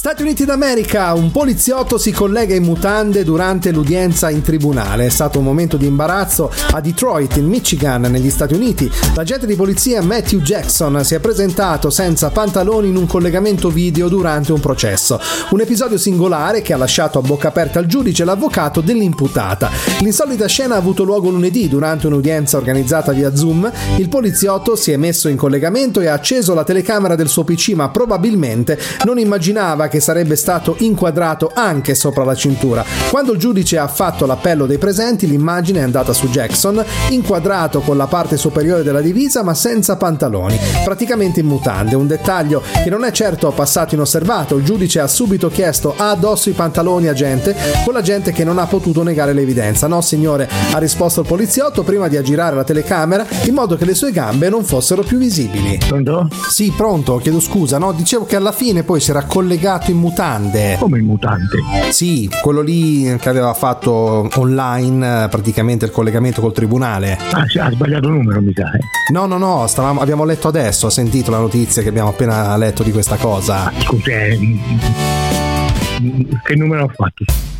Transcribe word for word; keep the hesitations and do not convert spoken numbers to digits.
Stati Uniti d'America, un poliziotto si collega in mutande durante l'udienza in tribunale. È stato un momento di imbarazzo a Detroit, in Michigan, negli Stati Uniti. L'agente di polizia Matthew Jackson si è presentato senza pantaloni in un collegamento video durante un processo. Un episodio singolare che ha lasciato a bocca aperta il giudice e l'avvocato dell'imputata. L'insolita scena ha avuto luogo lunedì durante un'udienza organizzata via Zoom. Il poliziotto si è messo in collegamento e ha acceso la telecamera del suo P C, ma probabilmente non immaginava che sarebbe stato inquadrato anche sopra la cintura. Quando il giudice ha fatto l'appello dei presenti, l'immagine è andata su Jackson, inquadrato con la parte superiore della divisa ma senza pantaloni, praticamente in mutande, un dettaglio che non è certo passato inosservato. Il giudice ha subito chiesto: ha addosso i pantaloni, agente? Con l'agente che non ha potuto negare l'evidenza. No signore, ha risposto il poliziotto prima di aggirare la telecamera in modo che le sue gambe non fossero più visibili. Pronto? Sì, pronto, chiedo scusa, no, dicevo che alla fine poi si era collegato in mutande. Come in mutande? Sì, quello lì che aveva fatto online praticamente il collegamento col tribunale. Ah, ha sbagliato numero, mi sa. Eh. No, no, no, stavamo, abbiamo letto adesso, ha sentito la notizia che abbiamo appena letto di questa cosa. Ah, scusa, eh, che numero ho fatto?